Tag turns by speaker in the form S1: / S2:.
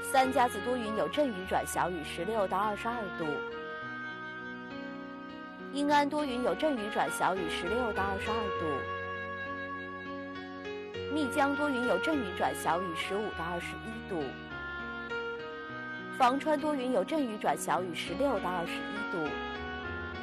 S1: 三甲子多云有阵雨转小雨16到22度，阴安多云有阵雨转小雨16到22度，密江多云有阵雨转小雨15到21度，房川多云有阵雨转小雨16到21度。